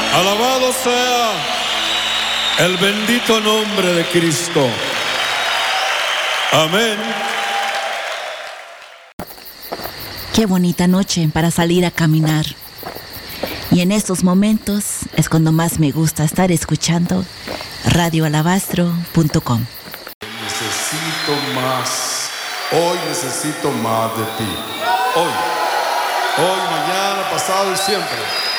Alabado sea el bendito nombre de Cristo. Amén. Qué bonita noche para salir a caminar. Y en estos momentos es cuando más me gusta estar escuchando radioalabastro.com. Necesito más. Hoy necesito más de ti. Hoy, mañana, pasado y siempre.